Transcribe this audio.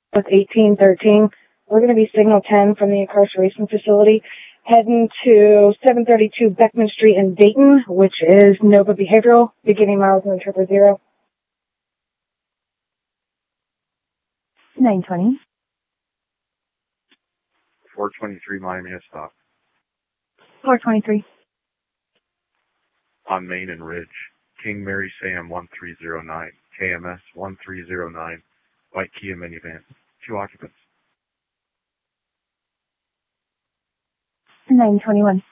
with 1813. We're going to be signal 10 from the incarceration facility, heading to 732 Beckman Street in Dayton, which is Nova Behavioral, beginning miles in Interpret 0. 920. 423 Miami has stopped. 423. On Main and Ridge, King Mary Sam 1309, KMS 1309, white Kia minivan, 2 occupants. 921.